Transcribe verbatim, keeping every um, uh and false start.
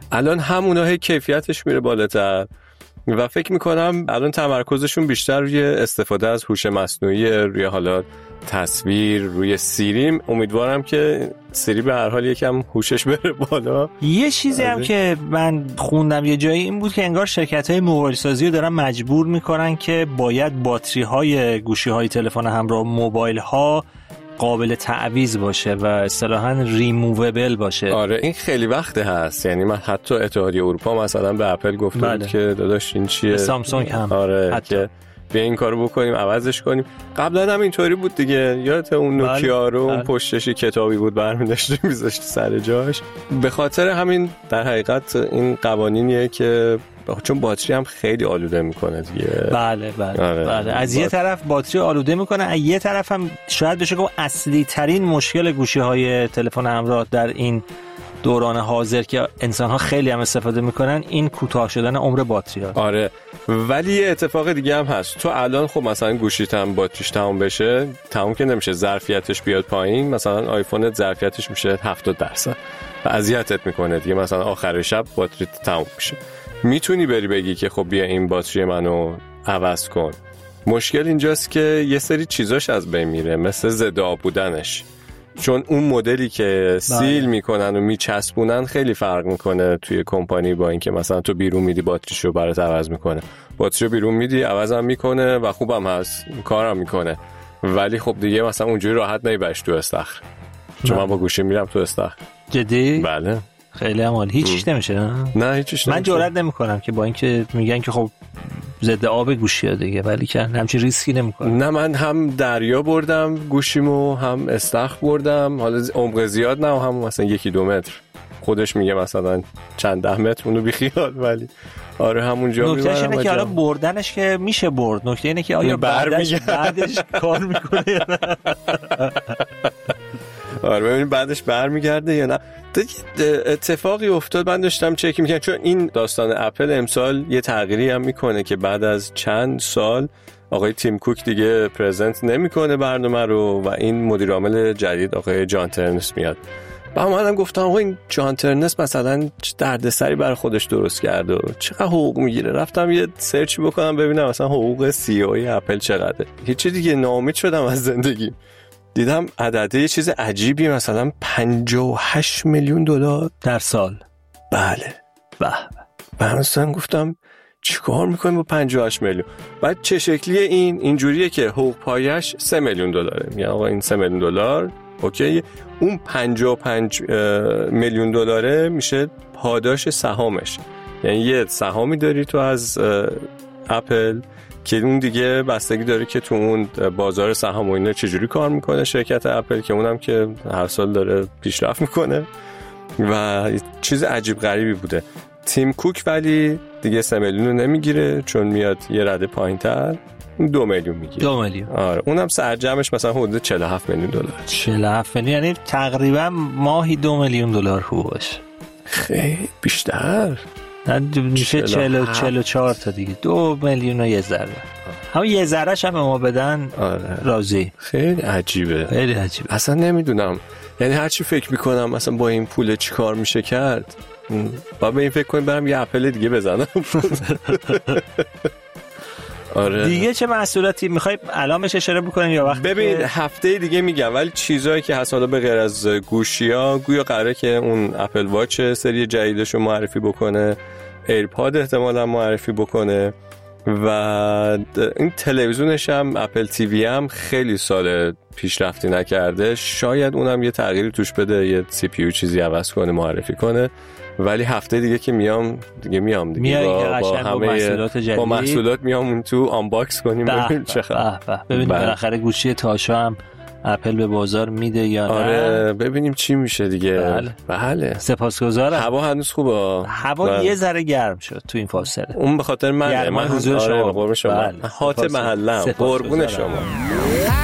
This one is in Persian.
الان همونا هی کیفیتش میره بالاتر و فکر میکنم الان تمرکزشون بیشتر روی استفاده از هوش مصنوعی، روی حالا تصویر، روی سیری. امیدوارم که سیری به هر حال یکم هوشش بره بالا. یه چیزی هم که من خوندم یه جایی این بود که انگار شرکت‌های موبایل سازی رو دارن مجبور میکنن که باید باتری‌های گوشی‌های تلفن همراه موبایل‌ها قابل تعویض باشه و اصطلاحاً ریمووبل باشه. آره این خیلی وقته هست، یعنی من حتی اتحادیه اروپا مثلا به اپل گفته بله. بود که داداش این چیه، سامسونگ هم آره حتی. که به این کارو بکنیم عوضش کنیم. قبلا هم اینطوری بود دیگه، یادت اون نوکیا رو اون پشتش کتابی بود برمی‌داشت می‌ذاشت سر جاش. به خاطر همین در حقیقت این قوانینیه که چون باتری هم خیلی آلوده میکنه دیگه. بله بله آره. بله از یه طرف باتری آلوده میکنه، از یه طرف هم شاید بشه گفت اصلی ترین مشکل گوشی‌های تلفن همراه در این دوران حاضر که انسان‌ها خیلی هم استفاده میکنن این کوتاه شدن عمر باتری ها. آره ولی یه اتفاق دیگه هم هست. تو الان خب مثلا گوشیت هم باتریش تموم بشه، تموم که نمیشه، ظرفیتش بیاد پایین، مثلا آیفونت ظرفیتش میشه هفتاد درصد و اذیتت میکنه دیگه، مثلا آخر شب باتریت تموم میشه. میتونی بری بگی که خب بیا این باتری منو عوض کن. مشکل اینجاست که یه سری چیزاش از بین میره، مثل ضد آب بودنش، چون اون مدلی که سیل میکنن و میچسبونن خیلی فرق میکنه توی کمپانی با اینکه مثلا تو بیرون میدی باتریشو برات عوض میکنه. باتریشو بیرون میدی عوضم میکنه و خوبم هست، کارم میکنه، ولی خب دیگه مثلا اونجوری راحت نمیبرش تو استخر. چون من با گوشی میرم تو استخر. جدی؟ بله خیلی عالی. هیچیش نمیشه نه؟ نه هیچیش نمیشه. من جرئت نمیکنم که با اینکه میگن که خب ضد آب گوشی‌ها دیگه، ولی که همچین ریسکی نمیکنم. نه من هم دریا بردم گوشیمو، هم استخر بردم، حالا عمق زیاد نه، هم مثلا یکی دو متر، خودش میگه مثلا چند ده متر، اونو بیخیال، ولی آره همونجا میبرم. نکتهش اینه که حالا بردنش که میشه برد، نکته اینه که آیا بعدش بعدش کار میکنه. آره ببینیم بعدش برمیگرده یا نه. اتفاقی افتاد، من داشتم چک میکنم، چون این داستان اپل امسال یه تغییری هم میکنه که بعد از چند سال آقای تیم کوک دیگه پرزنت نمیکنه برنامه رو و این مدیر عامل جدید آقای جان ترنس میاد. با من هم گفتم آقا این جان ترنس مثلا دردسری برای خودش درست کرده و چقدر حقوق میگیره. رفتم یه سرچ بکنم ببینم مثلا حقوق سی او ای اپل چقدره. هیچ دیگه ناامید شدم از زندگی. دیدم عدده یه چیز عجیبی، مثلا پنجاه و هشت میلیون دلار در سال. بله به به مثلا گفتم چیکار میکنیم با پنجاه و هشت میلیون؟ بعد چه شکلیه این؟ اینجوریه که حقوق پایش سه میلیون دلاره. میگن آقا این سه میلیون دلار اوکی، اون پنجاه و پنج میلیون دلاره میشه پاداش سهامش. یعنی یه سهامی داری تو از اپل که اون دیگه بستگی داره که تو اون بازار سهام و اینا چجوری کار میکنه شرکت اپل، که اونم که هر سال داره پیشرفت میکنه و چیز عجیب غریبی بوده. تیم کوک ولی دیگه سه میلیون رو نمیگیره، چون میاد یه رده پایین تر دو میلیون میگیره. دو میلیون آره اونم سرجمش مثلا حدود چهل و هفت میلیون دلار. چهل و هفت میلیون یعنی تقریبا ماهی دو میلیون دلار حقوقش. خیلی بیشتر میشه چهل و چهار تا دیگه، دو میلیون و یه ذره. همون یه ذرهش هم ما بدن آره. راضی. خیلی عجیبه، خیلی عجیبه، اصلا نمیدونم. یعنی هرچی فکر میکنم مثلا با این پول چی کار میشه کرد، با به این فکر کنیم برم یه اپل دیگه بزنم. آره دیگه چه محصولاتی میخوای الان اشاره بکنیم یا وقتی؟ ببین هفته دیگه میگم، ولی چیزایی که هست حالا به غیر از گوشی‌ها، گویا قراره که اون اپل واچ سری جدیدشو معرفی بکنه، ایرپاد احتمالاً معرفی بکنه و این تلویزیونش هم اپل تیوی هم خیلی سال پیشرفتی نکرده، شاید اونم یه تغییری توش بده، یه سی پی یو چیزی عوض کنه معرفی کنه. ولی هفته دیگه که میام دیگه میام دیگه با, با همه محصولات جدید، با محصولات میام اون تو آنباکس کنیم ببینیم چه خبر. ببینیم بالاخره گوشی تاشا هم اپل به بازار میده یا نه. آره ببینیم چی میشه دیگه. بله, بله. سپاسگزارم. هوا هنوز خوبه، هوا بله. یه ذره گرم شد تو این فاصله. اون به خاطر من من حضور شما. قربون شما. هات محلم قربون شما.